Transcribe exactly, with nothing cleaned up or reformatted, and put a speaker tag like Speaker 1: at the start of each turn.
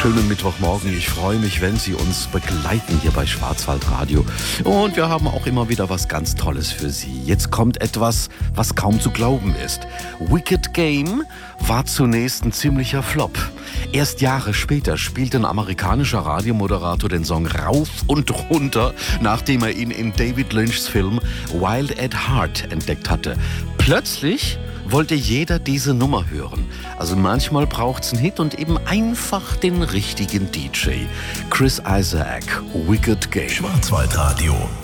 Speaker 1: schönen Mittwochmorgen. Ich freue mich, wenn Sie uns begleiten hier bei Schwarzwaldradio. Und wir haben auch immer wieder was ganz Tolles für Sie. Jetzt kommt etwas, was kaum zu glauben ist. Wicked Game war zunächst ein ziemlicher Flop. Erst Jahre später spielte ein amerikanischer Radiomoderator den Song rauf und runter, nachdem er ihn in David Lynchs Film Wild at Heart entdeckt hatte. Plötzlich wollte jeder diese Nummer hören. Also manchmal braucht's einen Hit und eben einfach den richtigen D J. Chris Isaak, Wicked Game.
Speaker 2: Schwarzwaldradio.